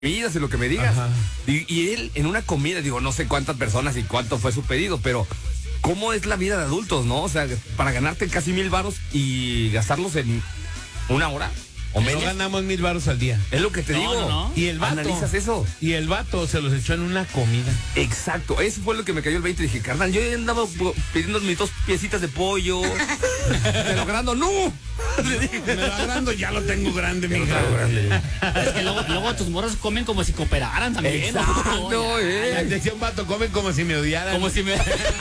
pidas y lo que me digas. Ajá. Y él en una comida, digo, no sé cuántas personas y cuánto fue su pedido, pero ¿cómo es la vida de adultos, no? O sea, para ganarte casi 1,000 varos y gastarlos en una hora o No menos. ganamos 1,000 varos al día. Es lo que te digo. no. Y el vato. ¿Analizas eso? Y el vato se los echó en una comida. Exacto, eso fue lo que me cayó el 20. Dije, carnal, yo andaba pidiendo mis 2 piecitas de pollo. Te logrando, ¡no! Le dije, Me lo agrando, ya lo tengo grande, mi hija. Es que luego tus morros comen como si cooperaran también. ¿no? Exacto, Decía un vato, comen como si me odiaran. Como si me...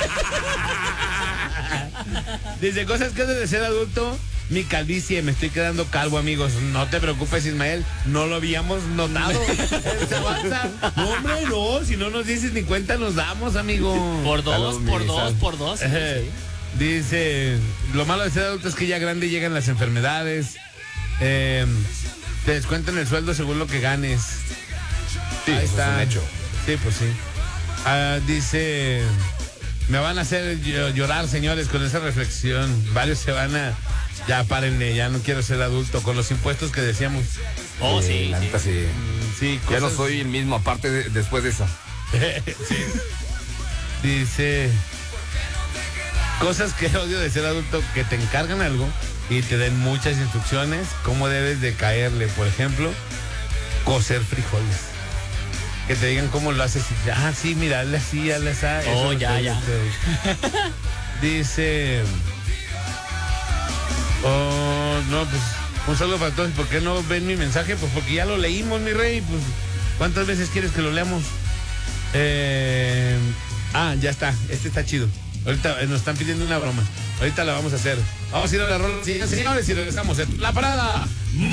Dice, cosas que debe de ser adulto. Mi calvicie, me estoy quedando calvo, amigos. No te preocupes, Ismael, no lo habíamos notado. Se avanza. No, hombre, no, si no nos dices ni cuenta nos damos, amigo. Por dos. Dice, lo malo de ser adulto es que ya grande llegan las enfermedades. Te descuentan el sueldo según lo que ganes. Sí, Ahí eso está. es un hecho. Sí, pues sí. Dice, me van a hacer llorar, señores, con esa reflexión. Varios se van a... Ya párenle, ya no quiero ser adulto. Con los impuestos que decíamos. Oh, sí, la sí. neta, sí. Sí, Ya no soy el mismo, aparte después de eso. Sí. Dice, cosas que odio de ser adulto, que te encargan algo y te den muchas instrucciones, cómo debes de caerle. Por ejemplo, cocer frijoles. Que te digan cómo lo haces. Sí, mira, hazle así, hazle así. Oh, ya. Dice, no, pues, un saludo para todos. ¿Por qué no ven mi mensaje? Pues porque ya lo leímos, mi rey. Pues, ¿cuántas veces quieres que lo leamos? Ya está. Este está chido. Ahorita nos están pidiendo una broma. Ahorita la vamos a hacer. Vamos a ir a la rola, señores, y regresamos. La parada.